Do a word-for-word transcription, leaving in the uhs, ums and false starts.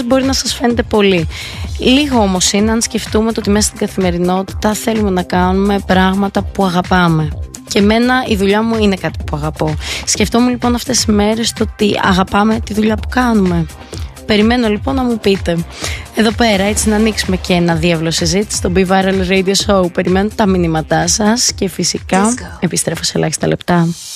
μπορεί να σας φαίνεται πολύ. Λίγο όμως είναι αν σκεφτούμε το ότι μέσα στην καθημερινότητα θέλουμε να κάνουμε πράγματα που αγαπάμε. Και εμένα η δουλειά μου είναι κάτι που αγαπώ. Σκεφτόμουν λοιπόν αυτές τις μέρες το ότι αγαπάμε τη δουλειά που κάνουμε. Περιμένω λοιπόν να μου πείτε. Εδώ πέρα, έτσι να ανοίξουμε και ένα διεύλο συζήτηση στο Be Viral Radio Show. Περιμένω τα μηνύματά σας και φυσικά επιστρέφω σε ελάχιστα λεπτά.